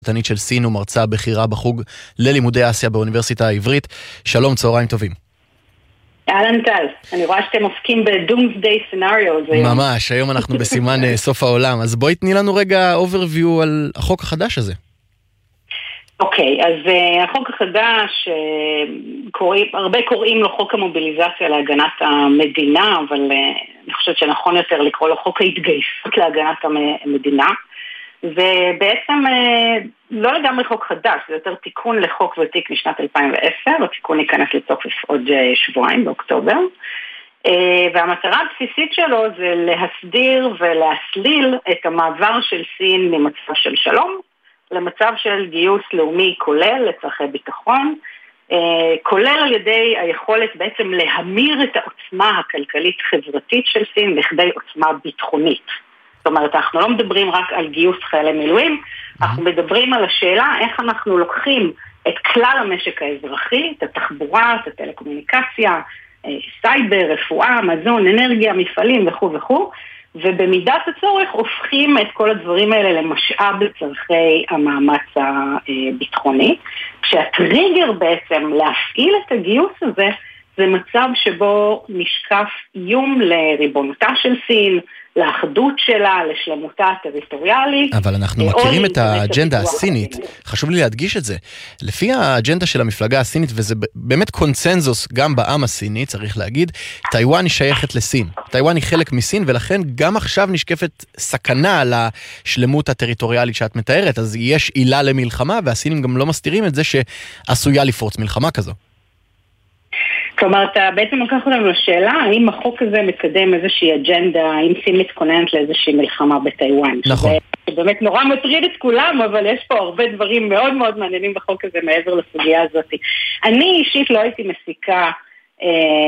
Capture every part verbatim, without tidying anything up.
תנית של סין ומרצה בכירה בחוג ללימודי אסיה באוניברסיטה העברית. שלום, צהריים טובים. אהלן טל, אני רואה שאתם עוסקים ב-Doomsday Scenarios היום. ממש, היום אנחנו בסימן סוף העולם, אז בואי תני לנו רגע overview על החוק החדש הזה. אוקיי, אז uh, החוק החדש, uh, קוראים, הרבה קוראים לו חוק המוביליזציה להגנת המדינה, אבל uh, אני חושבת שנכון יותר לקרוא לו חוק ההתגייסות להגנת המדינה. ובעצם לא לגמרי חוק חדש, זה יותר תיקון לחוק ותיק משנת אלפיים ועשר, התיקון ייכנס לתוקף עוד שבועיים באוקטובר, והמטרה הבסיסית שלו זה להסדיר ולהסליל את המעבר של סין ממצב של שלום למצב של גיוס לאומי כולל לצרכי ביטחון, כולל על ידי היכולת בעצם להמיר את העוצמה הכלכלית-חברתית של סין לכדי עוצמה ביטחונית. זאת אומרת, אנחנו לא מדברים רק על גיוס חיילי מילואים, אנחנו מדברים על השאלה איך אנחנו לוקחים את כלל המשק האזרחי, את התחבורה, את הטלקומוניקציה, סייבר, רפואה, מזון, אנרגיה, מפעלים וכו' וכו', ובמידת הצורך הופכים את כל הדברים האלה למשאב לצרכי המאמץ הביטחוני, כשהטריגר בעצם להפעיל את הגיוס הזה, זה מצב שבו נשקף איום לריבונותה של סין, לאחדות שלה, לשלמותה הטריטוריאלית. אבל אנחנו מכירים את האג'נדה הסינית, חשוב לי להדגיש את זה. לפי האג'נדה של המפלגה הסינית, וזה באמת קונצנזוס גם בעם הסיני, צריך להגיד, טיואן היא שייכת לסין. טיואן היא חלק מסין, ולכן גם עכשיו נשקפת סכנה על השלמות הטריטוריאלית שאת מתארת, אז יש עילה למלחמה, והסינים גם לא מסתירים את זה שעשויה לפרוץ מלחמה כזו. כלומר, אתה בעצם לקח אותנו לשאלה, האם החוק הזה מקדם איזושהי אג'נדה, האם סין מתכוננת לאיזושהי מלחמה בטיואן. נכון. זה באמת נורא מטריד את כולם, אבל יש פה הרבה דברים מאוד מאוד מעניינים בחוק הזה מעבר לסוגיה הזאת. אני אישית לא הייתי מסיקה אה,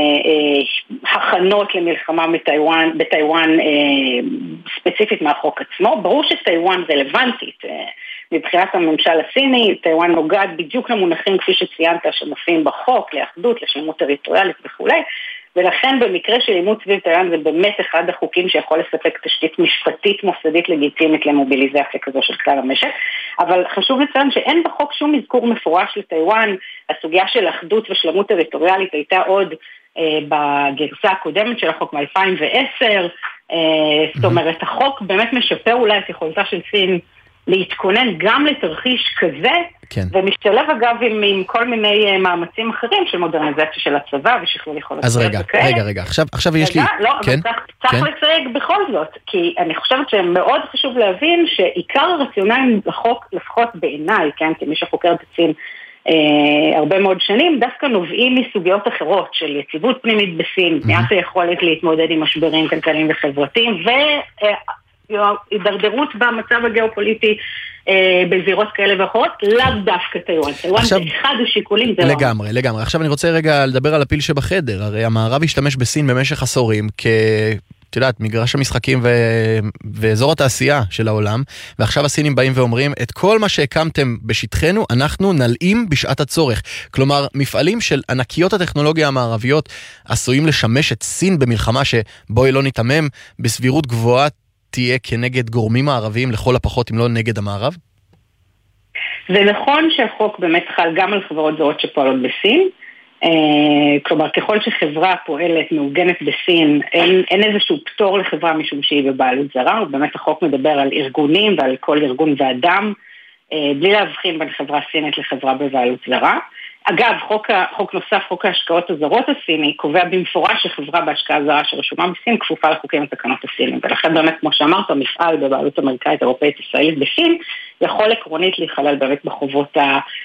אה, הכנות למלחמה בטיואן, בטיואן אה, ספציפית מהחוק עצמו. ברור שטיואן רלוונטית, אה, מבחינת הממשל הסיני, טיואן נוגעת בדיוק למונחים כפי שציינת שמופיעים בחוק, לאחדות, לשלמות טריטוריאלית וכו'. ולכן במקרה של אימוץ סביב טיואן זה באמת אחד החוקים שיכול לספק תשתית משפטית מוסדית לגיטימית למוביליזציה כזו של כלל המשק. אבל חשוב לציין שאין בחוק שום מזכור מפורש לטיואן, הסוגיה של אחדות ושלמות טריטוריאלית הייתה עוד אה, בגרסה הקודמת של החוק מ-אלפיים ועשר, אה, זאת אומרת החוק באמת משפר אולי את יכולתה של סין להתכונן גם לתרחיש כזה, כן. ומשתלב אגב עם, עם כל מיני מאמצים אחרים של מודרניזציה של הצבא ושכלול יכולת. אז רגע, וכאלה. רגע, רגע, עכשיו, עכשיו רגע, יש לי... לא, כן? אבל צריך, צריך כן? לצייג בכל זאת, כי אני חושבת שמאוד חשוב להבין שעיקר הרציונלים לחוק, לפחות בעיניי, כן, כמי שחוקר את הסין אה, הרבה מאוד שנים, דווקא נובעים מסוגיות אחרות של יציבות פנימית בסין, בניית mm-hmm. היכולת להתמודד עם משברים כלכליים וחברתיים, ו... אה, הידרדרות במצב הגיאופוליטי אה, בזירות כאלה ואחרות, לאו דווקא טיואן. טיואן זה אחד השיקולים, זה לגמרי, לא. לגמרי. עכשיו אני רוצה רגע לדבר על הפיל שבחדר. הרי המערב השתמש בסין במשך עשורים כ... את יודעת, מגרש המשחקים ו... ואזור התעשייה של העולם, ועכשיו הסינים באים ואומרים, את כל מה שהקמתם בשטחנו, אנחנו נלאים בשעת הצורך. כלומר, מפעלים של ענקיות הטכנולוגיה המערביות עשויים לשמש את סין במלחמה שבואי לא נתמם, בסבירות גבוהה תהיה כנגד גורמים הערביים לכל הפחות אם לא נגד המערב? זה נכון שהחוק באמת חל גם על חברות זרות שפועלות בסין, כלומר ככל שחברה פועלת מעוגנת בסין אין, אין איזשהו פטור לחברה משום שהיא בבעלות זרה, ובאמת החוק מדבר על ארגונים ועל כל ארגון ואדם בלי להבחין בין חברה סינית לחברה בבעלות זרה. אגב, חוק, חוק נוסף, חוק ההשקעות הזרות הסיני, קובע במפורש שחברה בהשקעה זרה שרשומה בסין כפופה לחוקים ותקנות הסינים. ולכן באמת, כמו שאמרת, מפעל בבעלות אמריקאית, אירופאית, ישראלית בסין, יכול עקרונית להיכלל באמת בחובות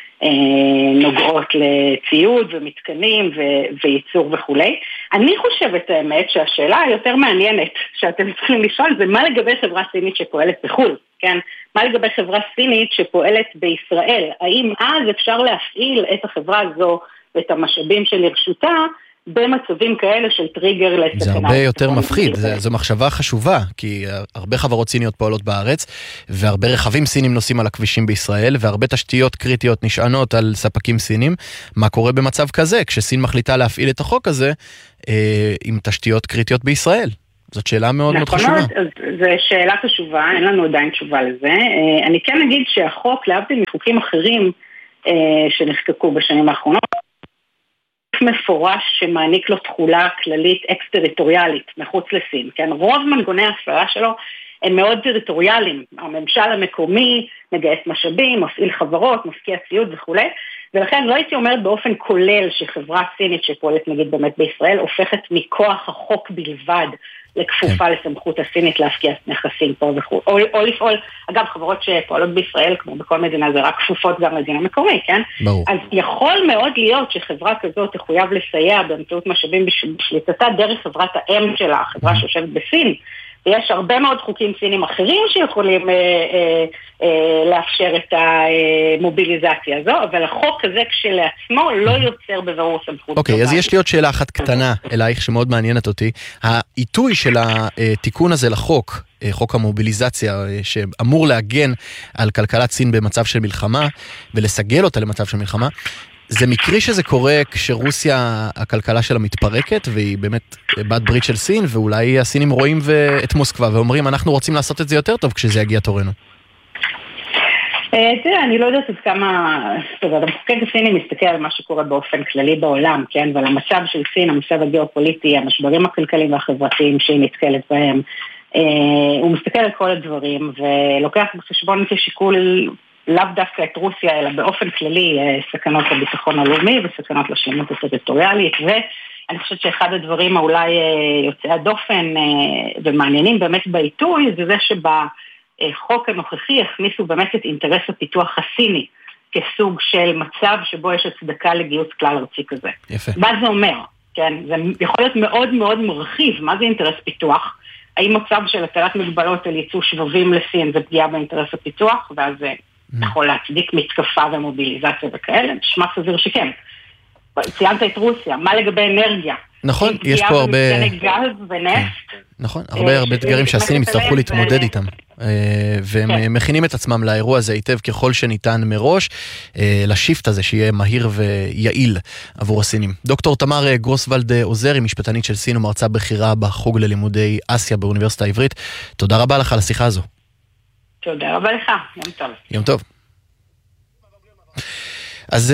הנוגעות לציוד ומתקנים וייצור וכו'. אני חושבת האמת שהשאלה היותר מעניינת שאתם צריכים לשאול זה מה לגבי חברה סינית שפועלת בחו"ל, כן? מה לגבי חברה סינית שפועלת בישראל? האם אז אפשר להפעיל את החברה הזו ואת המשאבים שלרשותה במצבים כאלה של טריגר לסכנה? זה הרבה יותר מפחיד, זו מחשבה חשובה, כי הרבה חברות סיניות פועלות בארץ, והרבה רכבים סינים נוסעים על הכבישים בישראל, והרבה תשתיות קריטיות נשענות על ספקים סינים. מה קורה במצב כזה, כשסין מחליטה להפעיל את החוק הזה, עם תשתיות קריטיות בישראל? זאת שאלה מאוד מאוד חשובה. זו שאלה חשובה, אין לנו עדיין תשובה לזה. אני כן אגיד שהחוק, להבדיל מחוקים אחרים שנחקקו בשנים האחרונות, מפורש שמעניק לו תחולה כללית אקס-טריטוריאלית מחוץ לסין. כן? רוב מנגוני ההפעלה שלו הם מאוד טריטוריאליים. הממשל המקומי מגייס משאבים, מפעיל חברות, מפקיע ציוד וכו'. ולכן לא הייתי אומרת באופן כולל שחברה סינית שפועלת נגיד באמת בישראל הופכת מכוח החוק בלבד לכפופה כן. לסמכות הסינית להפקיע נכסים פה וכו'. או, או לפעול, אגב, חברות שפועלות בישראל, כמו בכל מדינה, זה רק כפופות גם למדינה מקומית, כן? ברור. אז יכול מאוד להיות שחברה כזאת תחויב לסייע באמצעות משאבים בשליטתה דרך חברת האם שלה, החברה שיושבת בסין. ויש הרבה מאוד חוקים סינים אחרים שיכולים אה, אה, אה, לאפשר את המוביליזציה הזו, אבל החוק הזה כשלעצמו לא יוצר בבירור סמכות. אוקיי, אז יש לי עוד שאלה אחת קטנה אלייך שמאוד מעניינת אותי. העיתוי של התיקון הזה לחוק, חוק המוביליזציה, שאמור להגן על כלכלת סין במצב של מלחמה, ולסגל אותה למצב של מלחמה, זה מקרי שזה קורה כשרוסיה, הכלכלה שלה מתפרקת, והיא באמת בת ברית של סין, ואולי הסינים רואים את מוסקבה, ואומרים, אנחנו רוצים לעשות את זה יותר טוב כשזה יגיע תורנו. תראה, אני לא יודעת עד כמה, טוב, המחוקק הסיני מסתכל על מה שקורה באופן כללי בעולם, כן, ועל המצב של סין, המצב הגיאופוליטי, המשברים הכלכליים והחברתיים שהיא נתקלת בהם, הוא מסתכל על כל הדברים, ולוקח בחשבון כשיקול לאו דווקא את רוסיה, אלא באופן כללי סכנות לביטחון הלאומי וסכנות לשלמות הטריטוריאלית, ואני חושבת שאחד הדברים האולי יוצאי הדופן ומעניינים באמת בעיתוי, זה זה שבחוק הנוכחי הכניסו באמת את אינטרס הפיתוח הסיני, כסוג של מצב שבו יש הצדקה לגיוס כלל ארצי כזה. יפה. מה זה אומר? כן, זה יכול להיות מאוד מאוד מרחיב, מה זה אינטרס פיתוח? האם מצב של הטלת מגבלות על ייצוא שבבים לסין זה פגיעה באינטרס הפיתוח, ואז זה יכול להצדיק מתקפה ומוביליזציה וכאלה, נשמע סביר שכן. ציינת את רוסיה, מה לגבי אנרגיה? נכון, יש פה הרבה... גז ונפט. נכון, הרבה הרבה אתגרים שהסינים יצטרכו להתמודד איתם. והם מכינים את עצמם לאירוע הזה היטב ככל שניתן מראש, לשיפט הזה שיהיה מהיר ויעיל עבור הסינים. דוקטור תמר גרוסוולד עוזרי, משפטנית של סין ומרצה בכירה בחוג ללימודי אסיה באוניברסיטה העברית. תודה רבה לך על השיחה הזו. תודה רבה לך, יום טוב. יום טוב. אז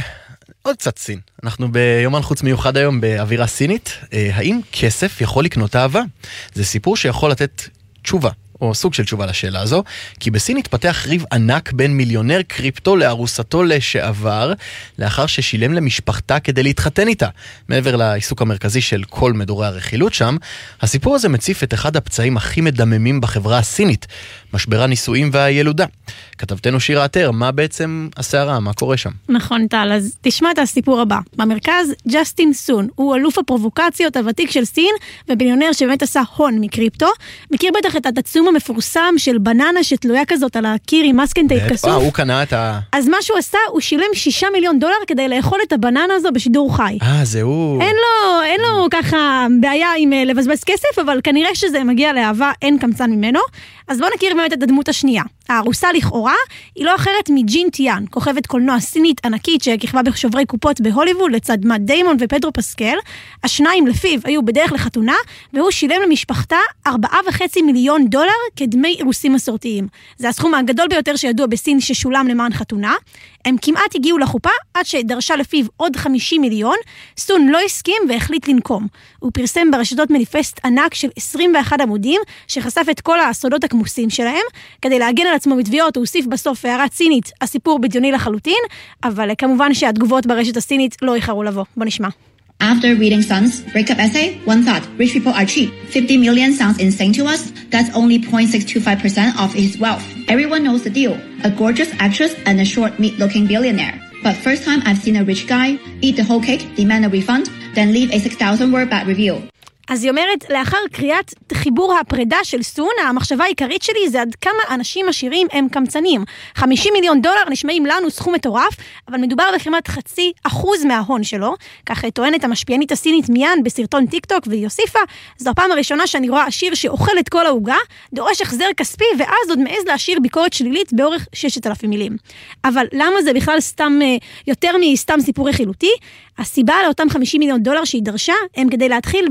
עוד קצת סין. אנחנו ביומן חוץ מיוחד היום באווירה סינית. האם כסף יכול לקנות אהבה? זה סיפור שיכול לתת תשובה, או סוג של תשובה לשאלה הזו, כי בסין התפתח ריב ענק בין מיליונר קריפטו לארוסתו לשעבר, לאחר ששילם למשפחתה כדי להתחתן איתה. מעבר לעיסוק המרכזי של כל מדורי הרכילות שם, הסיפור הזה מציף את אחד הפצעים הכי מדממים בחברה הסינית, משבר הנישואים והילודה. כתבתנו שירה עטר, מה בעצם הסערה, מה קורה שם? נכון טל, אז תשמע את הסיפור הבא. במרכז, ג'סטין סון, הוא אלוף הפרובוקציות הוותיק של סין, וביליונר שבאמת עשה הון מקריפטו. מכיר בטח את התצום המפורסם של בננה שתלויה כזאת על הקיר עם מסקנטייפ כסוף. אה, הוא קנה את ה... אז מה שהוא עשה, הוא שילם שישה מיליון דולר כדי לאכול את הבננה הזו בשידור חי. אה, זה הוא... אין לו, אין לו ככה בעיה עם לבזבז כסף, אבל כנראה שזה מגיע לאהבה, אין קמצן ממנו. אז בואו נכיר באמת את הדמות השנייה. הארוסה לכאורה היא לא אחרת מג'ין טיאן, כוכבת קולנוע סינית ענקית שכיכבה בשוברי קופות בהוליווד לצד מאט דיימון ופדרו פסקל. השניים לפיו היו בדרך לחתונה, והוא שילם למשפחתה ארבעה וחצי מיליון דולר כדמי אירוסים מסורתיים. זה הסכום הגדול ביותר שידוע בסין ששולם למען חתונה. הם כמעט הגיעו לחופה עד שדרשה לפיו עוד חמישים מיליון. סון לא הסכים והחליט לנקום. הוא פרסם ברשתות מניפסט ענק של עשרים ואחד עמודים שחשף את כל הסודות הכמוסים שלהם. כדי להגן על עצמו בתביעות הוא הוסיף בסוף הערה צינית, הסיפור בדיוני לחלוטין, אבל כמובן שהתגובות ברשת הסינית לא איחרו לבוא. בוא נשמע. After reading Sun's breakup essay, one thought, rich people are cheap. fifty million sounds insane to us. That's only zero point six two five percent of his wealth. Everyone knows the deal. A gorgeous actress and a short, meat-looking billionaire. But first time I've seen a rich guy eat the whole cake, demand a refund, then leave a six thousand word bad review. אז היא אומרת, לאחר קריאת חיבור הפרידה של סון, המחשבה העיקרית שלי זה עד כמה אנשים עשירים הם קמצנים. חמישים מיליון דולר נשמעים לנו סכום מטורף, אבל מדובר בכמעט חצי אחוז מההון שלו. כך טוענת המשפיענית הסינית מיאן בסרטון טיק טוק, והיא הוסיפה, זו הפעם הראשונה שאני רואה עשיר שאוכל את כל ההוגה, דורש החזר כספי, ואז עוד מעז להשאיר ביקורת שלילית באורך ששת אלפים מילים. אבל למה זה בכלל סתם, יותר מסתם סיפור רכילותי? הסיבה לאותם חמישים מיליון דולר שהיא דרשה, הם כדי להתחיל בהליך פונדקאות.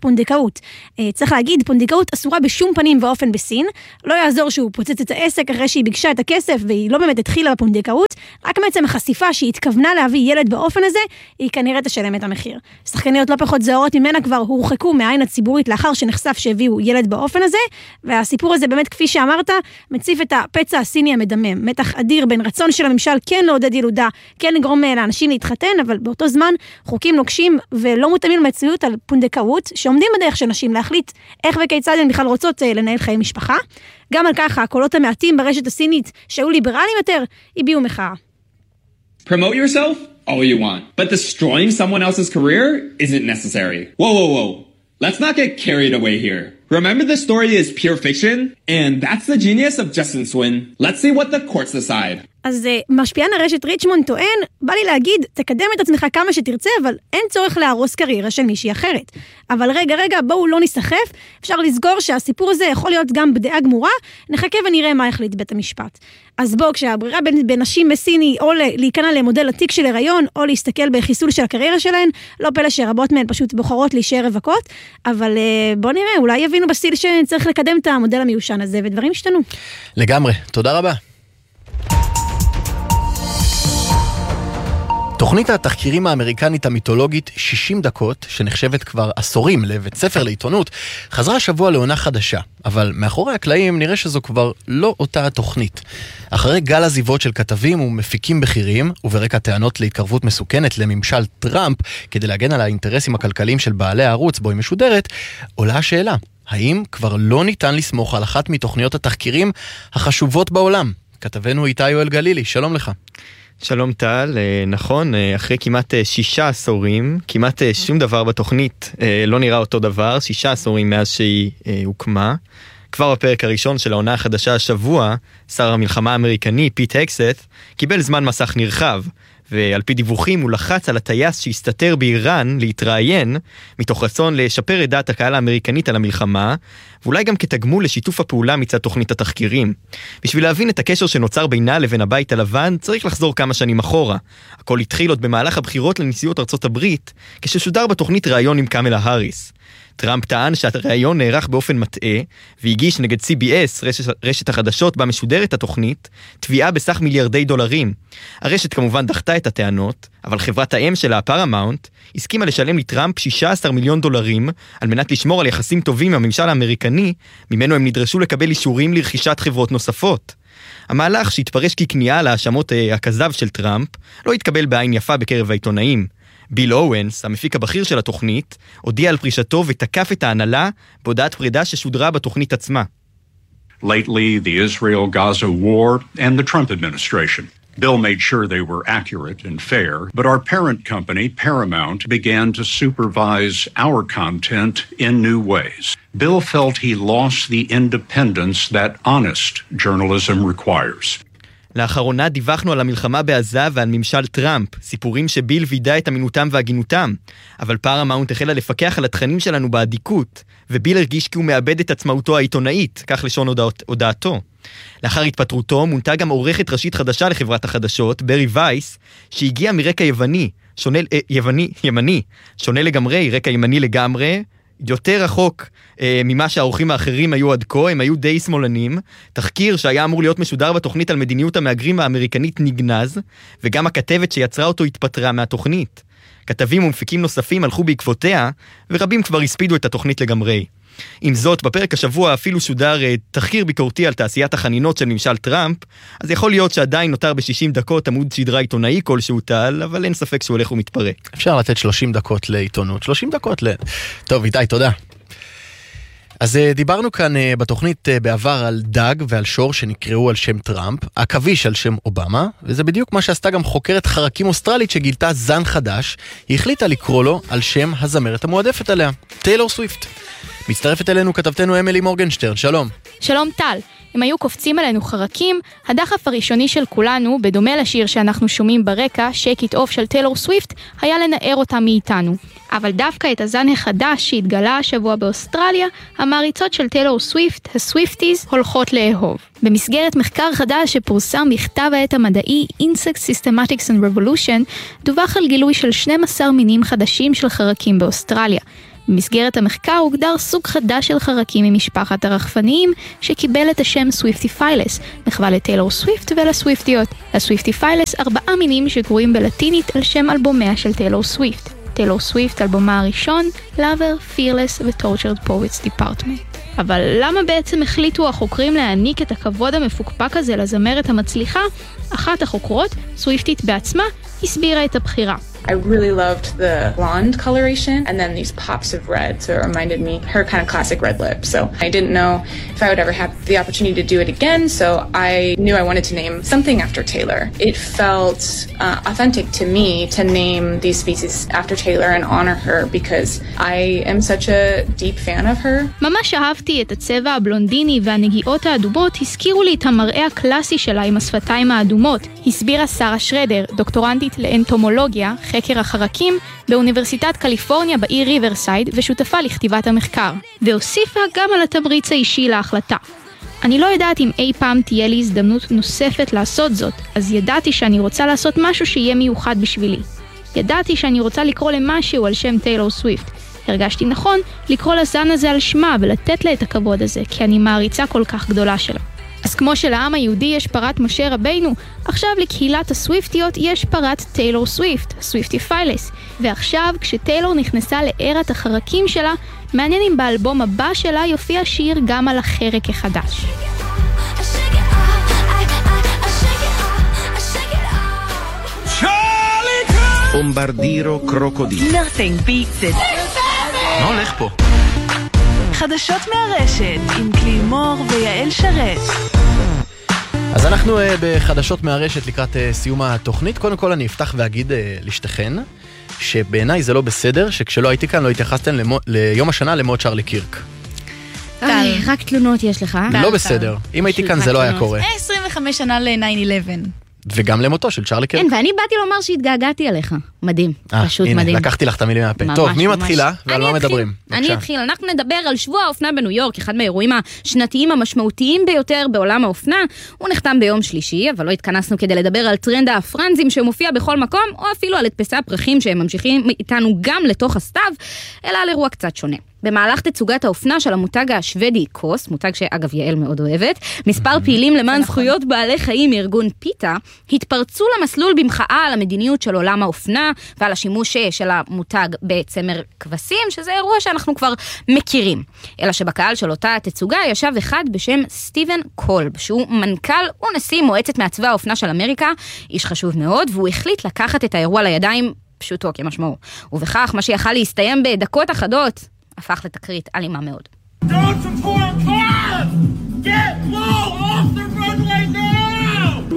פונדקאות. צריך להגיד, פונדקאות אסורה בשום פנים ואופן בסין, לא יעזור שהוא פוצץ את העסק אחרי שהיא ביקשה את הכסף, והיא לא באמת התחילה בפונדקאות, רק מעצם החשיפה שהיא התכוונה להביא ילד באופן הזה, היא כנראה תשלם את המחיר. שחקניות לא פחות זהורות ממנה כבר הורחקו מהעין הציבורית לאחר שנחשף שהביאו ילד באופן הזה, והסיפור הזה באמת, כפי שאמרת, מציף את הפצע הסיני המדמם. מתח אדיר בין רצון של הממשל כן לעודד ילודה, כן לגרום לאנשים להתחתן, אבל באותו זמן חוקים נוקשים ולא מותאמים למציאות על פונדקאות, שעומדים בדרך של נשים להחליט איך וכיצד הן בכלל רוצות לנהל חיי משפחה. גם על כך, הקולות המעטים ברשת הסינית, שהיו ליברליים יותר, הביעו מחאה. Promote yourself all you want, but destroying someone else's career isn't necessary. Whoa, whoa, whoa. Let's not get carried away here. Remember, the story is pure fiction, and that's the genius of Justin Swin. Let's see what the courts decide. אז משפיען הרשת ריצ'מונד טוען, בא לי להגיד, תקדם את עצמך כמה שתרצה, אבל אין צורך להרוס קריירה של מישהי אחרת. אבל רגע, רגע, בואו לא נסחף, אפשר לסגור שהסיפור הזה יכול להיות גם בדעה גמורה, נחכה ונראה מה יחליט בית המשפט. אז בואו, כשהברירה בין, בין נשים בסיני, או להיכנע למודל עתיק של הריון, או להסתכל בחיסול של הקריירה שלהן, לא פלא שרבות מהן פשוט בוחרות להישאר רווקות, אבל בואו נראה, אולי יבינו בסיל שצריך לקדם את המודל המיושן הזה, ודברים השתנו. לגמרי, תודה רבה. תוכנית התחקירים האמריקנית המיתולוגית שישים דקות, שנחשבת כבר עשורים לבית ספר לעיתונות, חזרה השבוע לעונה חדשה, אבל מאחורי הקלעים נראה שזו כבר לא אותה התוכנית. אחרי גל עזיבות של כתבים ומפיקים בכירים, וברקע טענות להתקרבות מסוכנת לממשל טראמפ, כדי להגן על האינטרסים הכלכליים של בעלי הערוץ בו היא משודרת, עולה השאלה, האם כבר לא ניתן לסמוך על אחת מתוכניות התחקירים החשובות בעולם? כתבנו איתי יואל גלילי, שלום לך. שלום טל, נכון, אחרי כמעט שישה עשורים, כמעט שום דבר בתוכנית לא נראה אותו דבר, שישה עשורים מאז שהיא הוקמה. כבר בפרק הראשון של העונה החדשה השבוע, שר המלחמה האמריקני פיט הקסת קיבל זמן מסך נרחב, ועל פי דיווחים הוא לחץ על הטייס שהסתתר באיראן להתראיין, מתוך רצון לשפר את דעת הקהל האמריקנית על המלחמה, ואולי גם כתגמול לשיתוף הפעולה מצד תוכנית התחקירים. בשביל להבין את הקשר שנוצר בינה לבין הבית הלבן, צריך לחזור כמה שנים אחורה. הכל התחיל עוד במהלך הבחירות לנשיאות ארצות הברית, כששודר בתוכנית ראיון עם קמלה האריס. טראמפ טען שהראיון נערך באופן מטעה, והגיש נגד סי בי אס, רשת, רשת החדשות בה משודרת התוכנית, תביעה בסך מיליארדי דולרים. הרשת כמובן דחתה את הטענות, אבל חברת האם שלה, פרמאונט, הסכימה לשלם לטראמפ שישה עשר מיליון דולרים, על מנת לשמור על יחסים טובים עם הממשל האמריקני, ממנו הם נדרשו לקבל אישורים לרכישת חברות נוספות. המהלך שהתפרש ככניעה להאשמות הכזב של טראמפ, לא התקבל בעין יפה בקרב העיתונאים. ביל אוונס, המפיק הבכיר של התוכנית, הודיע על פרישתו ותקף את ההנהלה בהודעת פרידה ששודרה בתוכנית עצמה. Lately, the Israel-Gaza war and the Trump administration. Bill made sure they were accurate and fair, but our parent company, Paramount, began to supervise our content in new ways. Bill felt he lost the independence that honest journalism requires. לאחרונה דיווחנו על המלחמה בעזה ועל ממשל טראמפ, סיפורים שביל וידא את אמינותם והגינותם, אבל פרמאונט החלה לפקח על התכנים שלנו בעדיקות, וביל הרגיש כי הוא מאבד את עצמאותו העיתונאית, כך לשון הודעת, הודעתו. לאחר התפטרותו מונתה גם עורכת ראשית חדשה לחברת החדשות, ברי וייס, שהגיעה מרקע יווני, שונה, אה, יווני, ימני, שונה לגמרי, רקע ימני לגמרי, יותר רחוק אה, ממה שהעורכים האחרים היו עד כה, הם היו די שמאלנים, תחקיר שהיה אמור להיות משודר בתוכנית על מדיניות המהגרים האמריקנית נגנז, וגם הכתבת שיצרה אותו התפטרה מהתוכנית. כתבים ומפיקים נוספים הלכו בעקבותיה, ורבים כבר הספידו את התוכנית לגמרי. עם זאת, בפרק השבוע אפילו שודר אה, תחקיר ביקורתי על תעשיית החנינות של ממשל טראמפ, אז יכול להיות שעדיין נותר ב-שישים דקות עמוד שדרה עיתונאי כלשהו טל, אבל אין ספק שהוא הולך ומתפרק. אפשר לתת שלושים דקות לעיתונות, שלושים דקות ל... טוב, איתי, תודה. אז דיברנו כאן בתוכנית בעבר על דג ועל שור שנקראו על שם טראמפ, עכביש על שם אובמה, וזה בדיוק מה שעשתה גם חוקרת חרקים אוסטרלית שגילתה זן חדש, היא החליטה לקרוא לו על שם הזמרת המועדפת עליה, טיילור סוויפט. מצטרפת אלינו כתבתנו אמילי מורגנשטרן, שלום. שלום טל, הם היו קופצים עלינו חרקים, הדחף הראשוני של כולנו, בדומה לשיר שאנחנו שומעים ברקע, Shake It Off של טיילור סוויפט, היה לנער אותה מאיתנו. אבל דווקא את הזן החדש שהתגלה השבוע באוסטרליה, המעריצות של טיילור סוויפט, הסוויפטיז, הולכות לאהוב. במסגרת מחקר חדש שפורסם בכתב העת המדעי Insect Systematics and Revolution, דווח על גילוי של שנים עשר מינים חדשים של חרקים באוסטרליה. במסגרת המחקר הוגדר סוג חדש של חרקים ממשפחת הרחפניים שקיבל את השם סוויפטיפיילס, מחווה לטיילור סוויפט ולסוויפטיות. לסוויפטיפיילס ארבעה מינים שקרויים בלטינית על שם אלבומיה של טיילור סוויפט. טיילור סוויפט, אלבומה הראשון, Lover, Fearless ו-Tortured Poets Department. אבל למה בעצם החליטו החוקרים להעניק את הכבוד המפוקפק הזה לזמרת המצליחה? אחת החוקרות, סוויפטית בעצמה, הסבירה את הבחירה. I really loved the blonde coloration and then these pops of red, so it reminded me her kind of classic red lip. So I didn't know if I would ever have the opportunity to do it again, so I knew I wanted to name something after Taylor. It felt uh, authentic to me to name these species after Taylor and honor her because I am such a deep fan of her. ממש אהבתי את הצבע הבלונדיני והנגיעות האדומות, הזכירו לי את המראה הקלאסי שלה עם השפתיים האדומות, הסבירה שרה שרדר, דוקטורנטית לאנטומולוגיה, חקר החרקים, באוניברסיטת קליפורניה בעיר ריברסייד ושותפה לכתיבת המחקר, והוסיפה גם על התמריץ האישי להחלטה. אני לא יודעת אם אי פעם תהיה לי הזדמנות נוספת לעשות זאת, אז ידעתי שאני רוצה לעשות משהו שיהיה מיוחד בשבילי. ידעתי שאני רוצה לקרוא למשהו על שם טיילור סוויפט. הרגשתי נכון לקרוא לזן הזה על שמה ולתת לה את הכבוד הזה, כי אני מעריצה כל כך גדולה שלה. אז כמו שלעם היהודי יש פרת משה רבינו, עכשיו לקהילת הסוויפטיות יש פרת טיילור סוויפט, סוויפטיפיילס. ועכשיו כשטיילור נכנסה לארת החרקים שלה, מעניין אם באלבום הבא שלה יופיע שיר גם על החרק החדש. בומברדירו קרוקודיל. Nothing beats it. מה הולך פה? חדשות מהרשת עם קלימור ויעל שרת. אז אנחנו uh, בחדשות מהרשת לקראת uh, סיום התוכנית. קודם כל אני אפתח ואגיד uh, לשתכן שבעיניי זה לא בסדר שכשלא הייתי כאן לא התייחסתם למו, ליום השנה למות צ'רלי קירק. רק תלונות יש לך. לא בסדר. אם הייתי כאן זה לא היה קורה. עשרים וחמש שנה ל-נין אלבן. וגם למותו של צ'רלי קירק. כן, ואני באתי לומר שהתגעגעתי עליך. מדהים, פשוט מדהים. הנה, לקחתי לך את המילים מהפה. טוב, מי מתחילה ועל מה מדברים? אני אתחיל, אנחנו נדבר על שבוע האופנה בניו יורק, אחד מהאירועים השנתיים המשמעותיים ביותר בעולם האופנה. הוא נחתם ביום שלישי, אבל לא התכנסנו כדי לדבר על טרנד הפרנזים שמופיע בכל מקום, או אפילו על הדפסי הפרחים שהם ממשיכים איתנו גם לתוך הסתיו, אלא על אירוע קצת שונה. במהלך תצוגת האופנה של המותג השוודי קוס, מותג שאגב יעל מאוד אוהבת, מספר פעילים למען זכויות בעלי חיים מארגון פיטה, התפרצו למסלול במחאה על המדיניות של עולם האופנה, ועל השימוש של המותג בצמר כבשים, שזה אירוע שאנחנו כבר מכירים. אלא שבקהל של אותה תצוגה ישב אחד בשם סטיבן קולב, שהוא מנכ"ל ונשיא מועצת מעצבי האופנה של אמריקה, איש חשוב מאוד, והוא החליט לקחת את האירוע לידיים פשוטו כמשמעו. ובכך מה שיכל להסתיים בדקות אחדות, הפך לתקרית אלימה מאוד. Don't support cars! Get low off the runway now!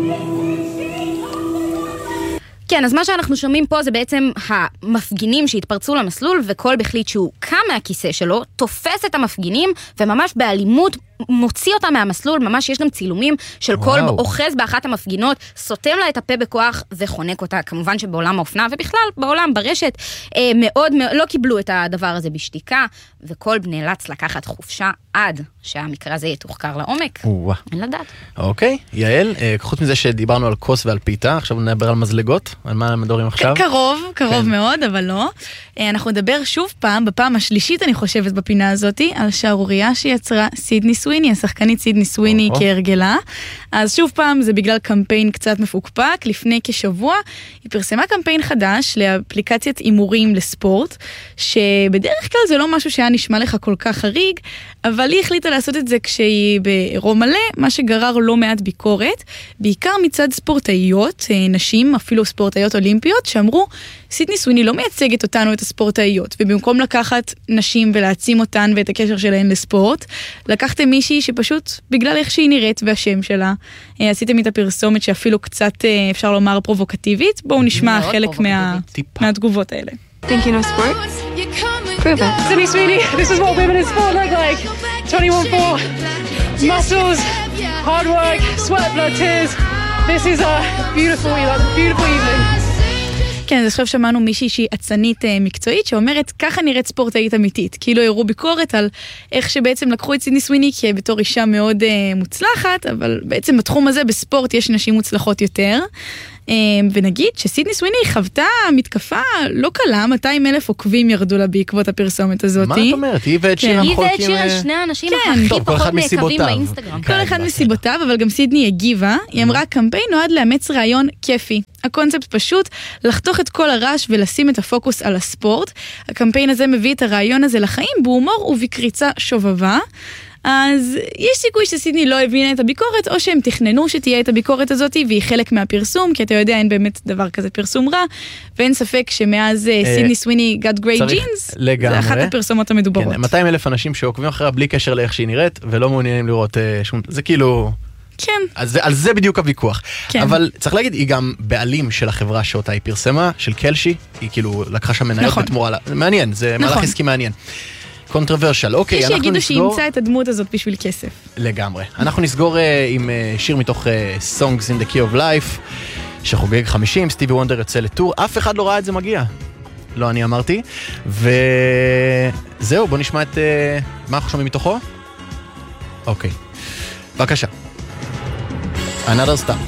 כן, אז מה שאנחנו שומעים פה זה בעצם המפגינים שהתפרצו למסלול, וכל החליט שהוא קם מהכיסא שלו, תופס את המפגינים, וממש באלימות מוציא אותם מהמסלול, ממש יש גם צילומים של כל אוחז באחת המפגינות, סותם לה את הפה בכוח וחונק אותה, כמובן שבעולם האופנה, ובכלל בעולם ברשת, אה, מאוד, מאוד, לא קיבלו את הדבר הזה בשתיקה, וכל נאלץ לקחת חופשה עד שהמקרה הזה יתוחקר לעומק. אין לדעת. אוקיי, יעל, חוץ מזה שדיברנו על כוס ועל פיתה, עכשיו נדבר על מזלגות, על מה מדברים עכשיו? קרוב, קרוב מאוד, אבל לא. אנחנו נדבר שוב פעם, בפעם השלישית אני חושבת בפינה הזאת, על שערוריה שיצרה סידני סוויני, השחקנית סידני סוויני כהרגלה. אז שוב פעם זה בגלל קמפיין קצת מפוקפק. לפני כשבוע היא פרסמה קמפיין חדש לאפליקציית אימורים לספורט, שבדרך כלל זה לא משהו שהיה נשמע לך כל כך חריג, אבל היא החליטה לעשות את זה כשהיא בעירום מלא, מה שגרר לא מעט ביקורת, בעיקר מצד ספורטאיות, נשים, אפילו ספורטאיות אולימפיות, שאמרו, סידני סוויני לא מייצגת אותנו, את הספורטאיות, ובמקום לקחת נשים ולהעצים אותן ואת הקשר שלהן לספורט, לקחתם מישהי שפשוט, בגלל איך שהיא נראית והשם שלה, עשיתם את הפרסומת שאפילו קצת, אפשר לומר, פרובוקטיבית. בואו נשמע חלק מה... מהתגובות האלה. Think you know sports? Prove it. Sydney Sweeney, this is what women in sport look like. twenty-one four, muscles, hard work, sweat, blood, tears. This is a beautiful, beautiful evening. כן, אז עכשיו שמענו מישהי שהיא עצנית מקצועית, שאומרת, ככה נראית ספורטאית אמיתית. כאילו הראו ביקורת על איך שבעצם לקחו את סידני סוויני, בתור אישה מאוד uh, מוצלחת, אבל בעצם בתחום הזה, בספורט, יש נשים מוצלחות יותר. ונגיד שסידני סוויני חוותה מתקפה לא קלה, מאתיים אלף עוקבים ירדו לה בעקבות הפרסומת הזאת. מה את אומרת? היא ואת שירן חולקים... היא ואת שירן שני האנשים הכי פחות נעקבים באינסטגרם. כל אחד מסיבותיו, אבל גם סידני הגיבה. היא אמרה, קמפיין נועד לאמץ רעיון כיפי. הקונספט פשוט לחתוך את כל הרעש ולשים את הפוקוס על הספורט. הקמפיין הזה מביא את הרעיון הזה לחיים בהומור ובקריצה שובבה. אז יש סיכוי שסידני לא הבינה את הביקורת, או שהם תכננו שתהיה את הביקורת הזאת, והיא חלק מהפרסום, כי אתה יודע, אין באמת דבר כזה פרסום רע, ואין ספק שמאז סידני סוויני got great jeans, זה אחת הפרסומות המדוברות. מאתיים אלף אנשים שעוקבים אחריה בלי קשר לאיך שהיא נראית, ולא מעוניינים לראות שום... זה כאילו... כן. אז על זה בדיוק הוויכוח. כן. אבל צריך להגיד, היא גם בעלים של החברה שאותה היא פרסמה, של קלשי, היא כאילו לקחה שם מנהלת נכון. בתמורה, מעניין, זה נכון. מהלך עסקי מעניין. קונטרוברשל, אוקיי, אנחנו נסגור... יש שיגידו שימצא את הדמות הזאת בשביל כסף. לגמרי. אנחנו נסגור uh, עם uh, שיר מתוך uh, Songs in the Key of Life, שחוגג חמישים, סטיבי וונדר יוצא לטור, אף אחד לא ראה את זה מגיע. לא אני אמרתי. וזהו, בוא נשמע את... Uh, מה אנחנו שומעים מתוכו? אוקיי. בבקשה. Another Star.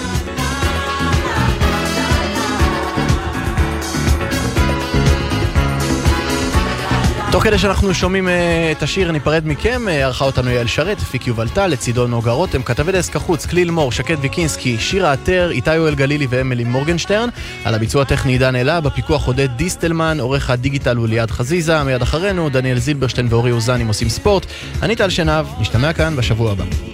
תוך כדי שאנחנו שומעים את השיר ניפרד מכם, ערכה אותנו יעל שרת, הפיק יובל טל, לצידו נוגה רותם, כתבי דסק החוץ, כליל מור, שקד ויקינסקי, שירה עטר, איתי יואל גלילי ואמילי מורגנשטרן, על הביצוע הטכני עידן אלה, בפיקוח עודד דיסטלמן, עורך הדיגיטל הוא ליעד חזיזה, מיד אחרינו דניאל זילברשטיין ואורי אוזנים עושים ספורט. אני טל שנב, נשתמע כאן בשבוע הבא.